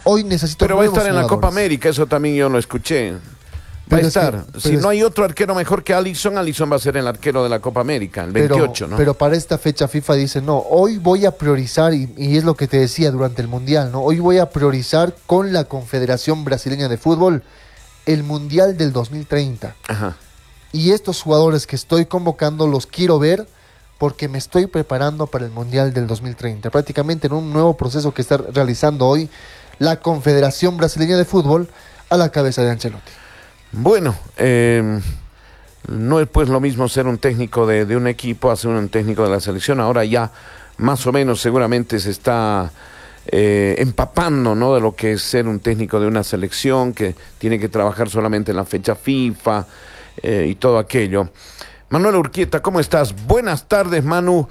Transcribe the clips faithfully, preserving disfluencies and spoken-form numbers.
Hoy necesito Pero va a estar en la jugadores. Copa América, eso también yo lo escuché. Va Pero a es que- estar. pero si es- no hay otro arquero mejor que Alisson, Alisson va a ser el arquero de la Copa América, el Pero- veintiocho, ¿no? Pero para esta fecha FIFA dice, no, hoy voy a priorizar, y, y es lo que te decía durante el Mundial, ¿no? Hoy voy a priorizar con la Confederación Brasileña de Fútbol el Mundial del dos mil treinta. Ajá. Y estos jugadores que estoy convocando los quiero ver porque me estoy preparando para el Mundial del dos mil treinta. Prácticamente en un nuevo proceso que está realizando hoy la Confederación Brasileña de Fútbol a la cabeza de Ancelotti. Bueno, eh, no es pues lo mismo ser un técnico de, de un equipo a ser un técnico de la selección. Ahora ya más o menos seguramente se está eh, empapando, ¿no?, de lo que es ser un técnico de una selección que tiene que trabajar solamente en la fecha FIFA eh, y todo aquello. Manuel Urquieta, ¿cómo estás? Buenas tardes, Manu.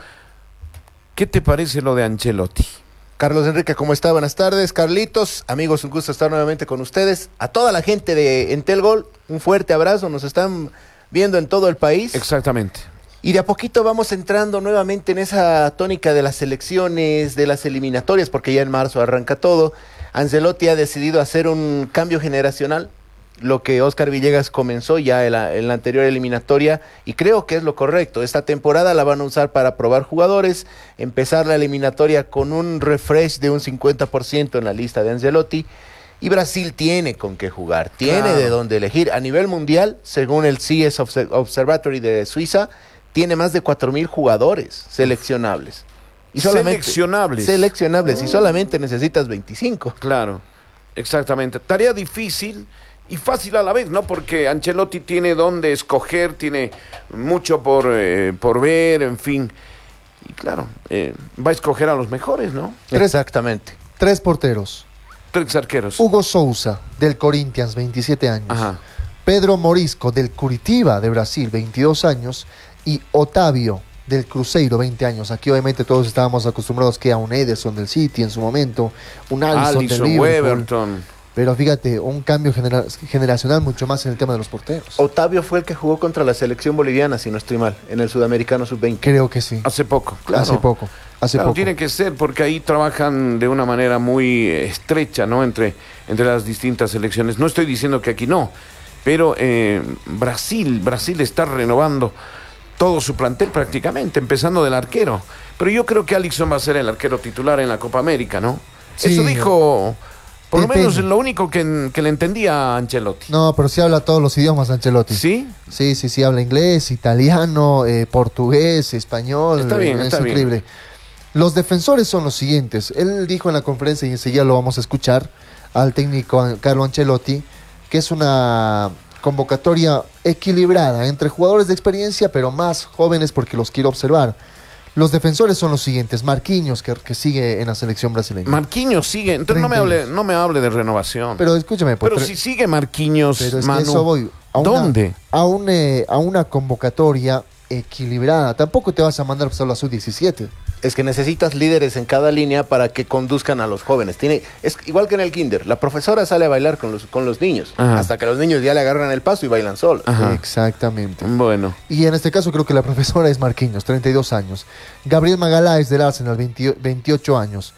¿Qué te parece lo de Ancelotti? Carlos Enrique, ¿cómo está? Buenas tardes, Carlitos. Amigos, un gusto estar nuevamente con ustedes. A toda la gente de Entel Gol, un fuerte abrazo. Nos están viendo en todo el país. Exactamente. Y de a poquito vamos entrando nuevamente en esa tónica de las selecciones, de las eliminatorias, porque ya en marzo arranca todo. Ancelotti ha decidido hacer un cambio generacional, lo que Oscar Villegas comenzó ya en la, en la anterior eliminatoria, y creo que es lo correcto. Esta temporada la van a usar para probar jugadores, empezar la eliminatoria con un refresh de un cincuenta por ciento en la lista de Ancelotti, y Brasil tiene con qué jugar, tiene Claro. de dónde elegir. A nivel mundial, según el C S Obse- Observatory de Suiza, tiene más de cuatro mil jugadores seleccionables. Y solamente, Seleccionables. Seleccionables, y solamente necesitas veinticinco. Claro, exactamente. Tarea difícil y fácil a la vez, ¿no? Porque Ancelotti tiene dónde escoger, tiene mucho por, eh, por ver, en fin. Y claro, eh, va a escoger a los mejores, ¿no? Exactamente. Tres porteros. Tres arqueros. Hugo Sousa, del Corinthians, veintisiete años. Ajá. Pedro Morisco, del Curitiba, de Brasil, veintidós años. Y Otavio, del Cruzeiro, veinte años. Aquí obviamente todos estábamos acostumbrados que a un Ederson del City en su momento, un Alisson del Alisson, Liverpool. Weberton. Pero fíjate, un cambio genera- generacional mucho más en el tema de los porteros. Otavio fue el que jugó contra la selección boliviana, si no estoy mal, en el Sudamericano sub veinte. Creo que sí. Hace poco, claro. Hace poco. Hace Claro, poco. tiene que ser, porque ahí trabajan de una manera muy eh, estrecha, ¿no? Entre, entre las distintas selecciones. No estoy diciendo que aquí no, pero eh, Brasil, Brasil está renovando todo su plantel prácticamente, empezando del arquero. Pero yo creo que Alisson va a ser el arquero titular en la Copa América, ¿no? Sí. Eso dijo, por lo Depende. menos lo único que, que le entendía a Ancelotti. No, pero sí habla todos los idiomas Ancelotti. ¿Sí? Sí, sí, sí, habla inglés, italiano, eh, portugués, español. Está bien, eh, está es bien. increíble. Los defensores son los siguientes. Él dijo en la conferencia, y enseguida lo vamos a escuchar, al técnico Carlo Ancelotti, que es una convocatoria equilibrada entre jugadores de experiencia, pero más jóvenes porque los quiero observar. Los defensores son los siguientes. Marquinhos, que, que sigue en la selección brasileña. Marquinhos sigue, entonces no me treinta y hable, dos. no me hable de renovación. Pero escúchame, pues, Pero tre- si sigue Marquinhos, Pero es Manu, que eso voy. A una- ¿dónde? A, un, eh, a una convocatoria equilibrada. Tampoco te vas a mandar solo a sub diecisiete. Es que necesitas líderes en cada línea para que conduzcan a los jóvenes. Tiene, es igual que en el kinder. La profesora sale a bailar con los, con los niños, Ajá. hasta que los niños ya le agarran el paso y bailan solos. Ajá. Exactamente. Bueno, Y en este caso creo que la profesora es Marquinhos, treinta y dos años. Gabriel Magaláes del Arsenal, veinte veintiocho años.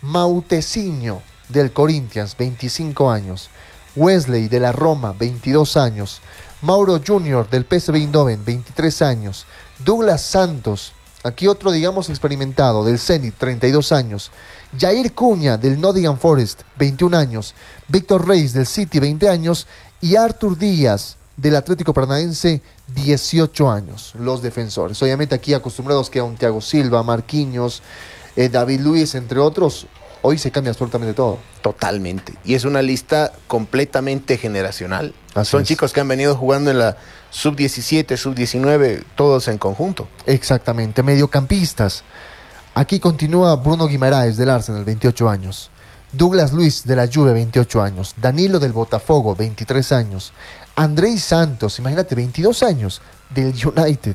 Mauteciño del Corinthians, veinticinco años. Wesley de la Roma, veintidós años. Mauro Junior del P S V Eindhoven, veintitrés años. Douglas Santos, aquí otro digamos experimentado, del Zenit, treinta y dos años. Jair Cuña del Nottingham Forest, veintiún años. Víctor Reis del City, veinte años. Y Artur Díaz del Atlético Paranaense, dieciocho años. Los defensores. Obviamente aquí acostumbrados que a un Thiago Silva, Marquinhos, eh, David Luiz, entre otros. Hoy se cambia absolutamente todo. Totalmente. Y es una lista completamente generacional. Así Son es. chicos que han venido jugando en la sub diecisiete, sub diecinueve, todos en conjunto. Exactamente, mediocampistas. Aquí continúa Bruno Guimaraes del Arsenal, veintiocho años. Douglas Luiz de la Juve, veintiocho años. Danilo del Botafogo, veintitrés años. Andrei Santos, imagínate, veintidós años, del United.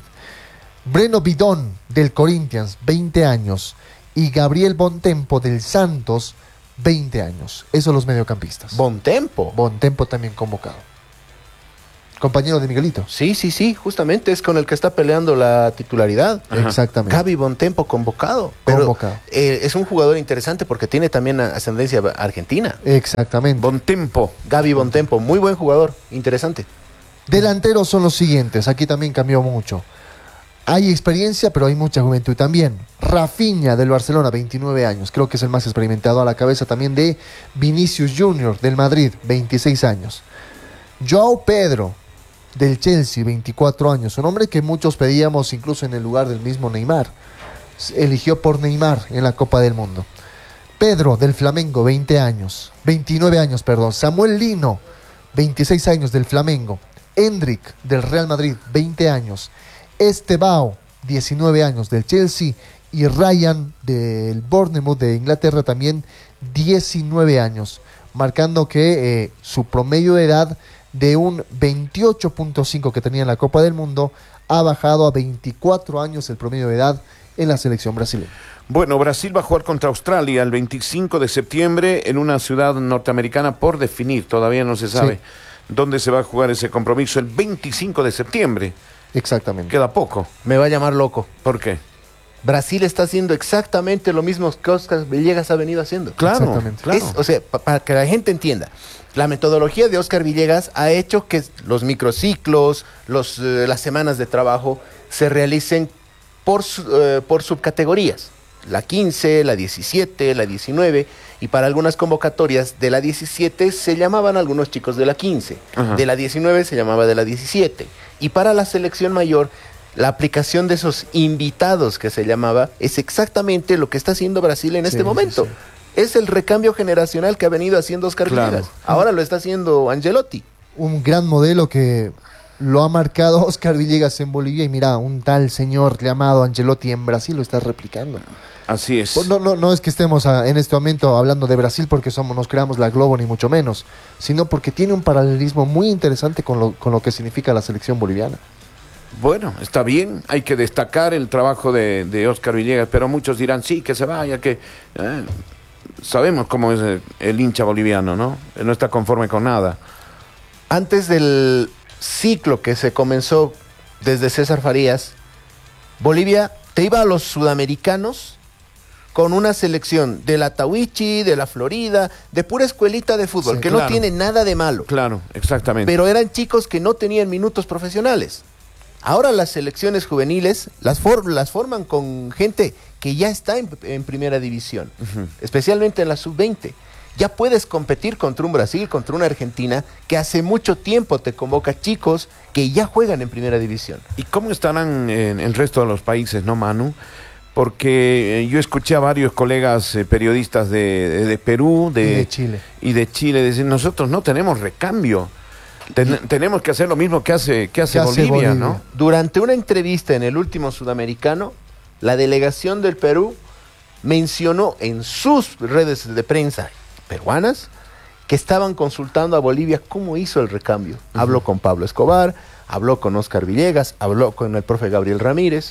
Breno Bidón del Corinthians, veinte años. Y Gabriel Bontempo del Santos, veinte años. Esos son los mediocampistas. Bon tempo. Bontempo también convocado. compañero de Miguelito. Sí, sí, sí, justamente es con el que está peleando la titularidad. Ajá. Exactamente. Gaby Bontempo convocado. Pero Convocado. eh, es un jugador interesante porque tiene también ascendencia argentina. Exactamente. Bontempo. Gaby Bontempo, muy buen jugador, interesante. Delanteros son los siguientes, aquí también cambió mucho. Hay experiencia, pero hay mucha juventud también. Rafinha del Barcelona, veintinueve años, creo que es el más experimentado, a la cabeza también de Vinicius Junior del Madrid, veintiséis años. Joao Pedro del Chelsea, veinticuatro años, un hombre que muchos pedíamos incluso en el lugar del mismo Neymar. Eligió por Neymar en la Copa del Mundo. Pedro del Flamengo, veinte años, veintinueve años, perdón. Samuel Lino, veintiséis años del Flamengo. Endrick del Real Madrid, veinte años. Estebao, diecinueve años del Chelsea. Y Ryan del Bournemouth de Inglaterra también, diecinueve años. Marcando que eh, su promedio de edad de un veintiocho punto cinco que tenía en la Copa del Mundo ha bajado a veinticuatro años el promedio de edad en la selección brasileña. Bueno, Brasil va a jugar contra Australia el veinticinco de septiembre en una ciudad norteamericana por definir. Todavía no se sabe sí. dónde se va a jugar ese compromiso. El veinticinco de septiembre. Exactamente. Queda poco. Me va a llamar loco. ¿Por qué? Brasil está haciendo exactamente lo mismo que Oscar Villegas ha venido haciendo. Claro, claro. Es, o sea, pa para que la gente entienda, la metodología de Oscar Villegas ha hecho que los microciclos, los, eh, las semanas de trabajo se realicen por, eh, por subcategorías. La quince, la diecisiete, la diecinueve, y para algunas convocatorias de la diecisiete se llamaban algunos chicos de la quince, Ajá. de la diecinueve se llamaba de la diecisiete, y para la selección mayor la aplicación de esos invitados que se llamaba es exactamente lo que está haciendo Brasil en sí, este momento. Sí, sí. Es el recambio generacional que ha venido haciendo Oscar claro. Villegas. Ahora lo está haciendo Ancelotti. Un gran modelo que lo ha marcado Oscar Villegas en Bolivia, y mira, un tal señor llamado Ancelotti en Brasil lo está replicando. Así es. No, no, no es que estemos a, en este momento hablando de Brasil porque somos, nos creamos la Globo, ni mucho menos, sino porque tiene un paralelismo muy interesante con lo, con lo que significa la selección boliviana. Bueno, está bien, hay que destacar el trabajo de, de Oscar Villegas, pero muchos dirán, sí, que se vaya, que... Eh, sabemos cómo es el, el hincha boliviano, ¿no? Él no está conforme con nada. Antes del ciclo que se comenzó desde César Farías, Bolivia te iba a los sudamericanos con una selección de la Tawichi, de la Florida, de pura escuelita de fútbol, sí, que claro. no tiene nada de malo. Claro, exactamente. Pero eran chicos que no tenían minutos profesionales. Ahora las selecciones juveniles las, for las forman con gente que ya está en, en primera división, uh-huh. especialmente en la sub veinte. Ya puedes competir contra un Brasil, contra una Argentina, que hace mucho tiempo te convoca chicos que ya juegan en primera división. ¿Y cómo estarán en el resto de los países, no, Manu? Porque eh, yo escuché a varios colegas eh, periodistas de, de, de Perú de, y de Chile y de Chile decir, nosotros no tenemos recambio. Ten, tenemos que hacer lo mismo que hace, que hace, Bolivia, Bolivia, ¿no? Durante una entrevista en el último sudamericano, la delegación del Perú mencionó en sus redes de prensa peruanas que estaban consultando a Bolivia cómo hizo el recambio. Uh-huh. Habló con Pablo Escobar, habló con Oscar Villegas, habló con el profe Gabriel Ramírez.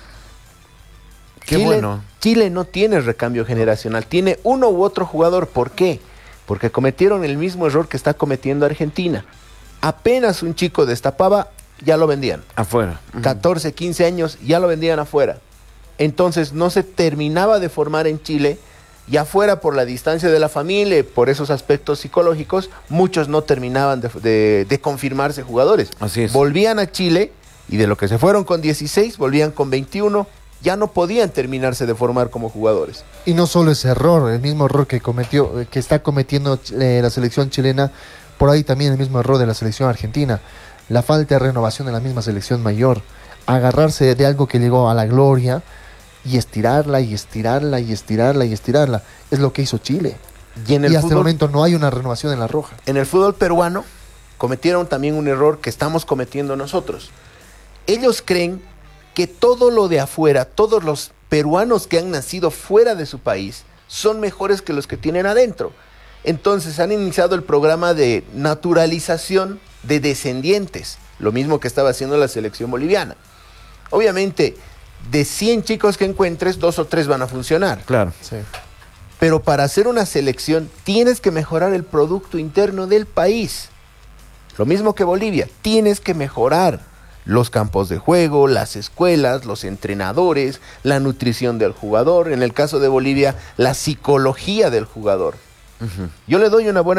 Qué Chile, bueno. Chile no tiene recambio generacional, tiene uno u otro jugador. ¿Por qué? Porque cometieron el mismo error que está cometiendo Argentina. Apenas un chico destapaba, ya lo vendían. Afuera. Uh-huh. catorce, quince años, ya lo vendían afuera. Entonces no se terminaba de formar en Chile, y afuera por la distancia de la familia, por esos aspectos psicológicos, muchos no terminaban de, de, de confirmarse jugadores. Así es. Volvían a Chile, y de lo que se fueron con dieciséis, volvían con veintiuno, ya no podían terminarse de formar como jugadores. Y no solo ese error, el mismo error que cometió, que está cometiendo eh, la selección chilena, por ahí también el mismo error de la selección argentina, la falta de renovación de la misma selección mayor, agarrarse de algo que llegó a la gloria y estirarla y estirarla y estirarla y estirarla, es lo que hizo Chile. Y, en el y hasta fútbol, el momento no hay una renovación en la roja. En el fútbol peruano cometieron también un error que estamos cometiendo nosotros. Ellos creen que todo lo de afuera, todos los peruanos que han nacido fuera de su país, son mejores que los que tienen adentro. Entonces han iniciado el programa de naturalización de descendientes, lo mismo que estaba haciendo la selección boliviana. Obviamente, de cien chicos que encuentres, dos o tres van a funcionar. Claro. Sí. Pero para hacer una selección tienes que mejorar el producto interno del país. Lo mismo que Bolivia, tienes que mejorar los campos de juego, las escuelas, los entrenadores, la nutrición del jugador. En el caso de Bolivia, la psicología del jugador. Uh-huh. Yo le doy una buena